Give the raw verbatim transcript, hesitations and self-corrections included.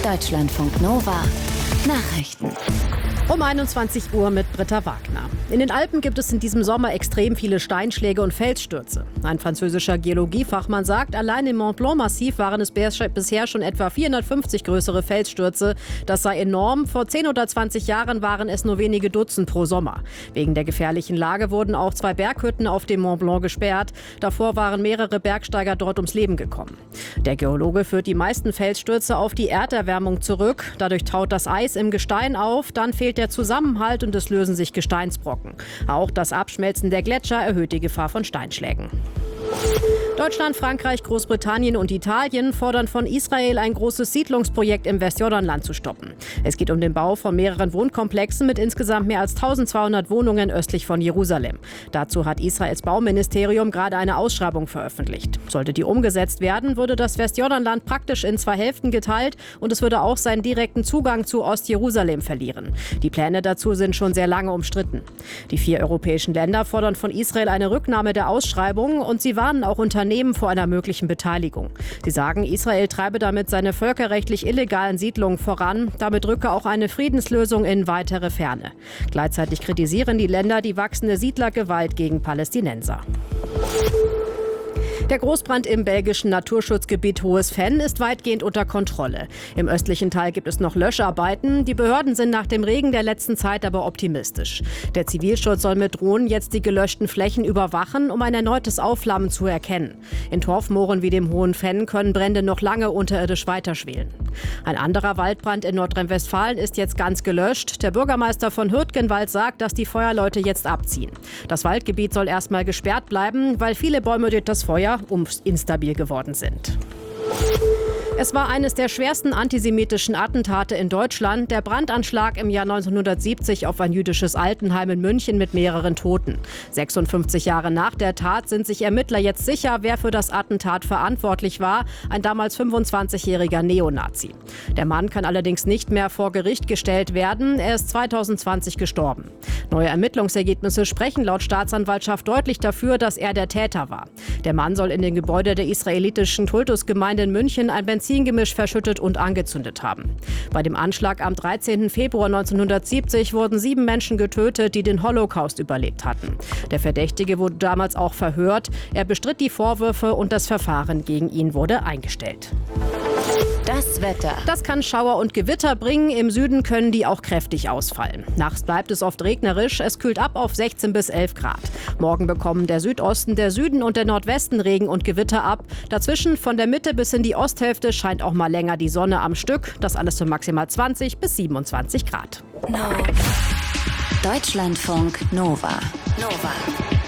Deutschlandfunk Nova Nachrichten. Um einundzwanzig Uhr mit Britta Wagner. In den Alpen gibt es in diesem Sommer extrem viele Steinschläge und Felsstürze. Ein französischer Geologiefachmann sagt, allein im Mont Blanc-Massiv waren es bisher schon etwa vierhundertfünfzig größere Felsstürze. Das sei enorm. Vor zehn oder zwanzig Jahren waren es nur wenige Dutzend pro Sommer. Wegen der gefährlichen Lage wurden auch zwei Berghütten auf dem Mont Blanc gesperrt. Davor waren mehrere Bergsteiger dort ums Leben gekommen. Der Geologe führt die meisten Felsstürze auf die Erderwärmung zurück. Dadurch taut das Eis im Gestein auf, dann fehlt der Zusammenhalt und es lösen sich Gesteinsbrocken. Auch das Abschmelzen der Gletscher erhöht die Gefahr von Steinschlägen. Deutschland, Frankreich, Großbritannien und Italien fordern von Israel, ein großes Siedlungsprojekt im Westjordanland zu stoppen. Es geht um den Bau von mehreren Wohnkomplexen mit insgesamt mehr als eintausendzweihundert Wohnungen östlich von Jerusalem. Dazu hat Israels Bauministerium gerade eine Ausschreibung veröffentlicht. Sollte die umgesetzt werden, würde das Westjordanland praktisch in zwei Hälften geteilt und es würde auch seinen direkten Zugang zu Ostjerusalem verlieren. Die Pläne dazu sind schon sehr lange umstritten. Die vier europäischen Länder fordern von Israel eine Rücknahme der Ausschreibung und sie warnen auch Unternehmen vor einer möglichen Beteiligung. Sie sagen, Israel treibe damit seine völkerrechtlich illegalen Siedlungen voran. Damit rücke auch eine Friedenslösung in weitere Ferne. Gleichzeitig kritisieren die Länder die wachsende Siedlergewalt gegen Palästinenser. Der Großbrand im belgischen Naturschutzgebiet Hohes Venn ist weitgehend unter Kontrolle. Im östlichen Teil gibt es noch Löscharbeiten. Die Behörden sind nach dem Regen der letzten Zeit aber optimistisch. Der Zivilschutz soll mit Drohnen jetzt die gelöschten Flächen überwachen, um ein erneutes Aufflammen zu erkennen. In Torfmooren wie dem Hohen Venn können Brände noch lange unterirdisch weiterschwelen. Ein anderer Waldbrand in Nordrhein-Westfalen ist jetzt ganz gelöscht. Der Bürgermeister von Hürtgenwald sagt, dass die Feuerleute jetzt abziehen. Das Waldgebiet soll erstmal gesperrt bleiben, weil viele Bäume durch das Feuer instabil geworden sind. Es war eines der schwersten antisemitischen Attentate in Deutschland, der Brandanschlag im Jahr neunzehnhundertsiebzig auf ein jüdisches Altenheim in München mit mehreren Toten. sechsundfünfzig Jahre nach der Tat sind sich Ermittler jetzt sicher, wer für das Attentat verantwortlich war, ein damals fünfundzwanzigjähriger Neonazi. Der Mann kann allerdings nicht mehr vor Gericht gestellt werden, er ist zweitausendzwanzig gestorben. Neue Ermittlungsergebnisse sprechen laut Staatsanwaltschaft deutlich dafür, dass er der Täter war. Der Mann soll in den Gebäude der israelitischen Kultusgemeinde in München ein Benzingemisch verschüttet und angezündet haben. Bei dem Anschlag am dreizehnten Februar neunzehnhundertsiebzig wurden sieben Menschen getötet, die den Holocaust überlebt hatten. Der Verdächtige wurde damals auch verhört. Er bestritt die Vorwürfe und das Verfahren gegen ihn wurde eingestellt. Das Wetter. Das kann Schauer und Gewitter bringen. Im Süden können die auch kräftig ausfallen. Nachts bleibt es oft regnerisch. Es kühlt ab auf sechzehn bis elf Grad. Morgen bekommen der Südosten, der Süden und der Nordwesten Regen und Gewitter ab. Dazwischen von der Mitte bis in die Osthälfte scheint auch mal länger die Sonne am Stück. Das alles für maximal zwanzig bis siebenundzwanzig Grad. No. Deutschlandfunk Nova. Nova.